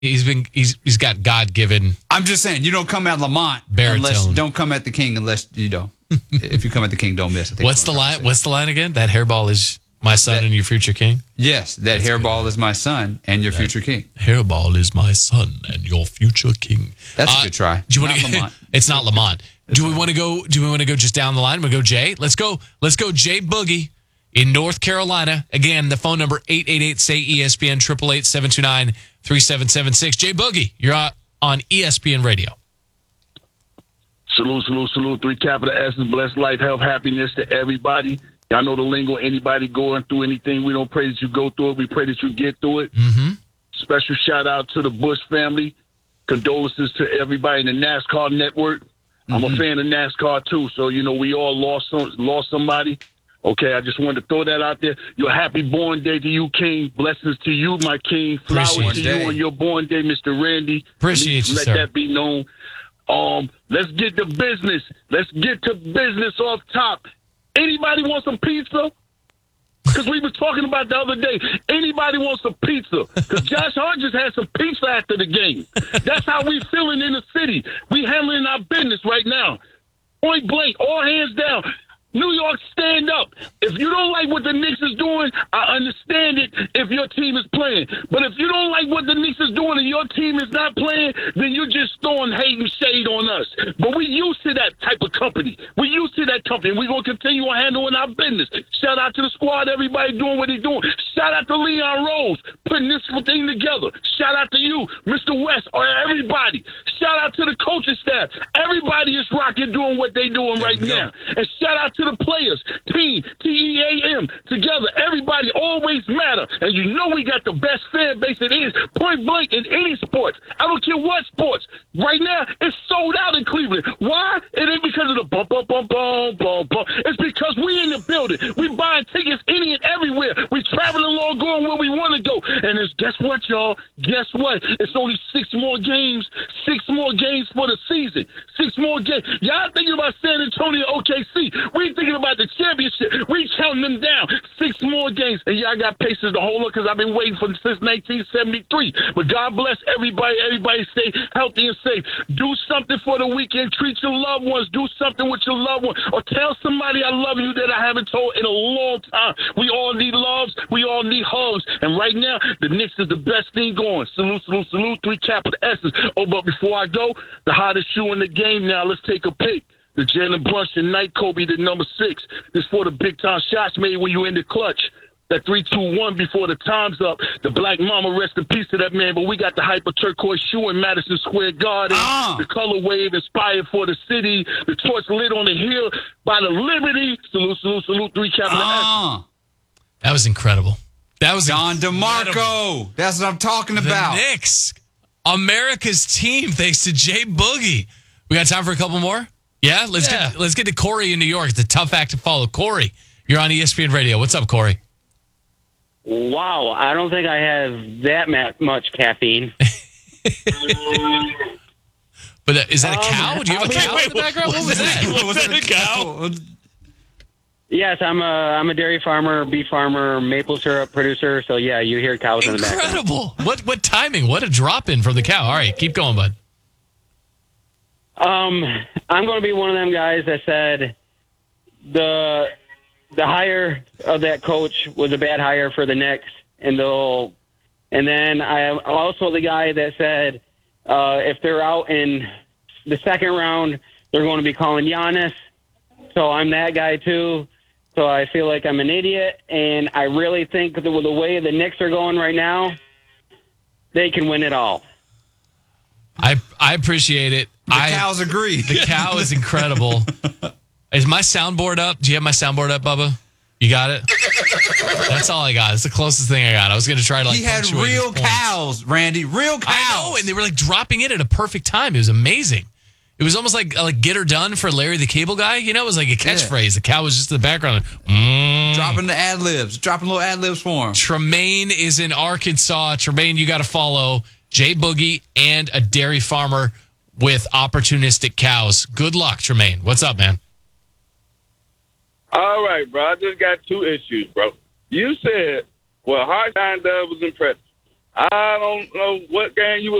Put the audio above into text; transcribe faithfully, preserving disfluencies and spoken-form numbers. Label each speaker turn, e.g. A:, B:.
A: He's been he's he's got God given.
B: I'm just saying, you don't come at Lamont
A: baritone.
B: unless don't come at the king unless you know. If you come at the king, don't miss. I think
A: What's the line? What's the line again? That hairball is my son
B: that,
A: and your future king.
B: Yes, that That's hairball good. is my son and your that future king.
A: Hairball is my son and your future king.
B: That's
A: uh,
B: a good try.
A: Do you want to? Lamont. It's not Lamont. Do we want to go? Do we want to go just down the line? We go Jay. Let's go. Let's go Jay Boogie in North Carolina. Again, the phone number eight eight eight say E S P N triple eight seven two nine three seven seven six. Jay Boogie, you're on E S P N Radio.
C: Salute, salute, salute. Three capital S's. Blessed life, health, happiness to everybody. Y'all know the lingo. Anybody going through anything, we don't pray that you go through it. We pray that you get through it.
A: Mm-hmm.
C: Special shout out to the Bush family. Condolences to everybody in the NASCAR network. Mm-hmm. I'm a fan of NASCAR too, so you know we all lost some, lost somebody. Okay, I just wanted to throw that out there. Your happy born day to you, King. Blessings to you, my King. Flowers
A: Appreciate
C: to
A: day.
C: you on your born day, Mister Randy.
A: Appreciate you,
C: let
A: sir.
C: that be known. Um, let's get to business. Let's get to business off top. Anybody want some pizza? Because we were talking about the other day. Anybody want some pizza? Because Josh Hart just had some pizza after the game. That's how we feeling in the city. We handling our business right now. Point blank, all hands down. New York, stand up. If you don't like what the Knicks is doing, I understand it if your team is playing. But if you don't like what the Knicks is doing and your team is not playing, then you're just throwing hate and shade on us. But we used to that type of company. We used to that company. We're going to continue on handling our business. Shout out to the squad, everybody doing what they're doing. Shout out to Leon Rose, putting this thing together. Shout out to you, Mister West, or everybody. Shout out to the coaching staff. Everybody is rocking doing what they're doing right now. And shout out to the players, team, T E A M, together. Everybody always matter. And you know we got the best fan base it is, point blank, in any sports. I don't care what sports. Right now, it's sold out in Cleveland. Why? It ain't because of the bum, bum, bum, bum, bum, bum. It's because we in the building. We buying tickets any and everywhere. We traveling along, going where we want to go. And it's, guess what, y'all? Guess what? It's only six more games. Six more games for the season. Six more games. Y'all thinking about San Antonio, O K C. We thinking about the championship. We counting them down. Six more games. And y'all got Pacers to hold up because I've been waiting for them since nineteen seventy-three. But God bless everybody. Everybody stay healthy and safe. Do something for the weekend. Treat your loved ones. Do something with your loved one. Or tell somebody I love you that I haven't told in a long time. We all need loves. We all need hugs. And right now, the Knicks is the best thing going. Salute, salute, salute. Three capital S's. Oh, but before I go, the hottest shoe in the game now. Let's take a pick. The Jalen Brunson Night Kobe, the number six. This for the big time shots made when you in the clutch. That three two one before the time's up. The Black Mama, rest in peace to that man. But we got the hyper turquoise shoe in Madison Square Garden.
B: Ah.
C: The color wave inspired for the city. The torch lit on the hill by the Liberty. Salute, salute, salute. Three capital
B: Ah.
A: That was incredible. That was
B: Don
A: incredible.
B: DeMarco. That's what I'm talking about.
A: The Knicks, America's team, thanks to Jay Boogie. We got time for a couple more? Yeah, let's
D: Yeah.
A: get let's get to Corey in New York. It's a tough act to follow. Corey, you're on E S P N Radio. What's up, Corey?
E: Wow, I don't think I have that ma- much caffeine.
A: But uh, is that a
E: Um,
A: cow? Do you have a
E: wait,
A: cow
E: wait,
A: in the background? What was that?
B: Was that a cow?
E: Yes, I'm a I'm a dairy farmer, beef farmer, maple syrup producer. So yeah, you hear cows in the background.
A: Incredible. What what timing? What a drop in from the cow. All right, keep going, bud.
E: Um, I'm going to be one of them guys that said the the hire of that coach was a bad hire for the Knicks, and they'll. And then I am also the guy that said uh, if they're out in the second round, they're going to be calling Giannis. So I'm that guy too. So I feel like I'm an idiot, and I really think that with the way the Knicks are going right now, they can win it all.
A: I I appreciate it.
B: The
A: I,
B: cows agree.
A: The cow is incredible. Is my soundboard up? Do you have my soundboard up, Bubba? You got it? That's all I got. It's the closest thing I got. I was going to try to like
B: He had
A: punctuate his
B: real
A: points.
B: cows, Randy. Real cows.
A: I know, and they were like dropping in at a perfect time. It was amazing. It was almost like like get her done for Larry the Cable Guy. You know, it was like a catchphrase. The cow was just in the background. Mm.
B: Dropping the ad libs. Dropping little ad libs for him.
A: Tremaine is in Arkansas. Tremaine, you got to follow Jay Boogie and a dairy farmer with opportunistic cows. Good luck, Tremaine. What's up, man?
F: All right, bro. I just got two issues, bro. You said, well, Hard Shine Dub was impressive.
C: I don't know what game you